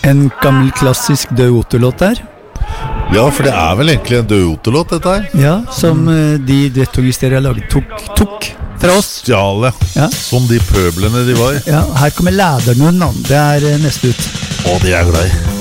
En gammel klassisk død Otto-låt der. Ja, for det vel egentlig en død Otto-låt dette her. Ja, som de Retro-Hysteria laget tok fra oss. Stjale, Ja. som de pøblene de var. Ja, her kommer Lædernunnen, det neste ut. Å, de glad i.